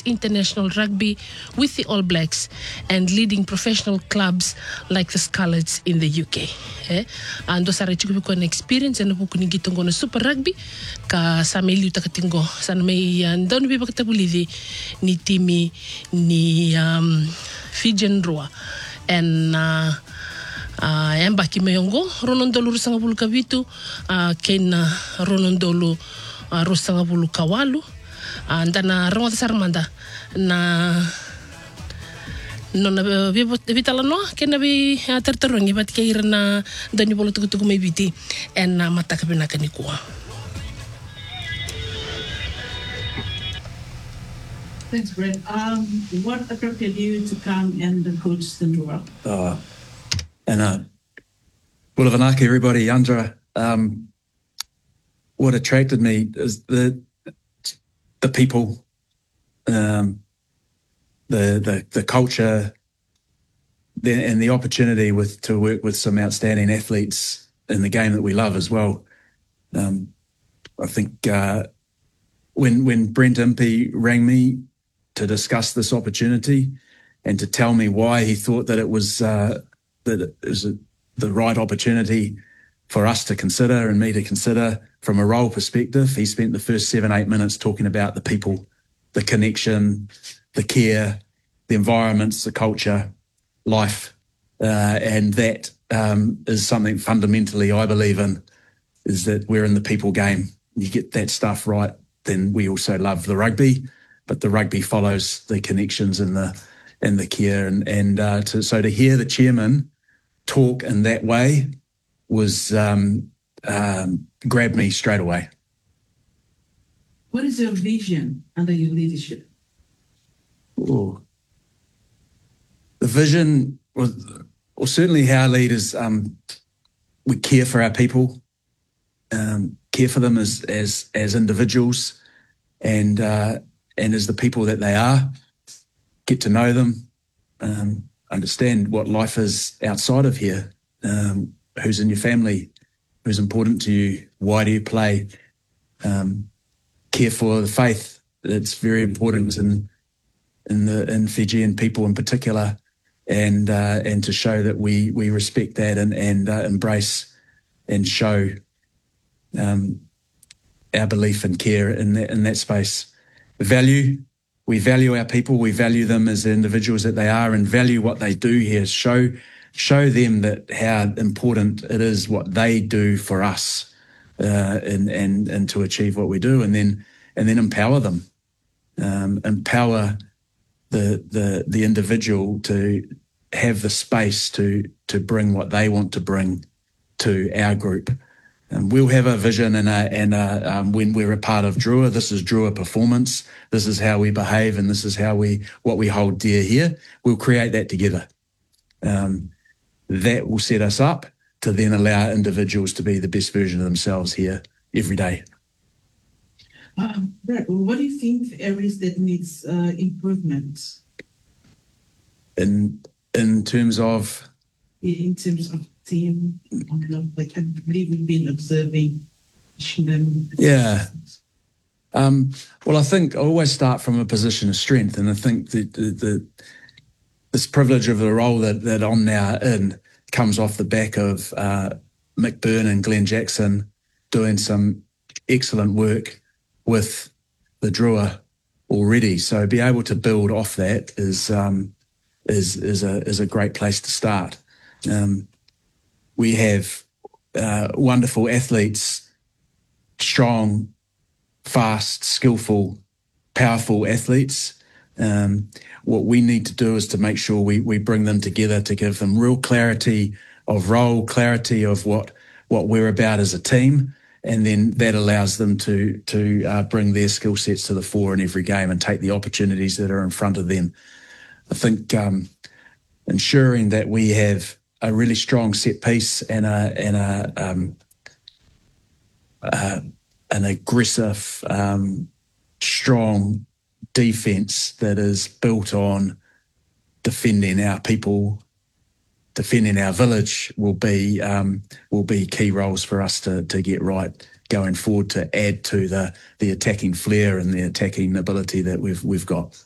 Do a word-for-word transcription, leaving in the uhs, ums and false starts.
international rugby with the All Blacks and leading professional clubs like the Scarlets in the U K. Eh? Ando sara chukupi ko na experience and buku ni gitongo na Super Rugby ka sa meli utakatingo sana may ando ni biba katabulidi ni timi ni um, Fijian Roa and uh, uh, yamba kimayongo ronondolo rusanga bulu kabitu uh, kena ronondolo uh, rusanga bulu kawalu uh, ndana rongo tasarmanda na no na vitala no kena bi terterongi bat kaira na danyu bolo tuku tuku may biti and na mataka pinaka ni kuwa. Thanks, Brett. Um, what attracted you to come and coach the Ndura? Oh, and uh, well, Vanaki, everybody, Andra. Um, what attracted me is the the people, um, the the the culture, the, and the opportunity with to work with some outstanding athletes in the game that we love as well. Um, I think uh, when when Brent Impey rang me to discuss this opportunity and to tell me why he thought that it was uh, that it was a, the right opportunity for us to consider and me to consider from a role perspective. He spent the first seven, eight minutes talking about the people, the connection, the care, the environments, the culture, life, uh, and that um, is something fundamentally I believe in, is that we're in the people game. You get that stuff right, then we also love the rugby. But the rugby follows the connections and the and the care, and and uh, to, so to hear the chairman talk in that way was um, um, grabbed me straight away. What is your vision under your leadership? Ooh. The vision was, well, certainly how leaders um, we care for our people, um, care for them as as as individuals, and. Uh, and as the people that they are, get to know them, um, understand what life is outside of here, um, who's in your family, who's important to you, why do you play, um, care for the faith. It's very important in in the in Fijian people in particular, and uh, and to show that we we respect that and and uh, embrace and show um, our belief and care in that in that space. Value, we value our people, we value them as the individuals that they are and value what they do here. Show show them that how important it is what they do for us uh, and, and, and to achieve what we do, and then and then empower them. Um, empower the, the the individual to have the space to to bring what they want to bring to our group. And we'll have a vision and a, and a, um, when we're a part of Drua, this is Drua performance. This is how we behave, and this is how we what we hold dear here. We'll create that together. Um, that will set us up to then allow individuals to be the best version of themselves here every day. Um, Brett, what do you think the areas that needs uh, improvement? In in terms of In terms of team, like I believe we've been observing them. Yeah. Um, well, I think I always start from a position of strength, and I think that the, the this privilege of the role that, that I'm now in comes off the back of uh, Mick Byrne and Glenn Jackson doing some excellent work with the Drua already. So be able to build off that is um, is is a is a great place to start. Um, we have uh, wonderful athletes, strong, fast, skillful, powerful athletes. Um, what we need to do is to make sure we, we bring them together to give them real clarity of role, clarity of what, what we're about as a team, and then that allows them to, to uh, bring their skill sets to the fore in every game and take the opportunities that are in front of them. I think um, ensuring that we have a really strong set piece and a and a um, uh, an aggressive, um, strong defence that is built on defending our people, defending our village will be um, will be key roles for us to to get right going forward to add to the the attacking flair and the attacking ability that we've we've got.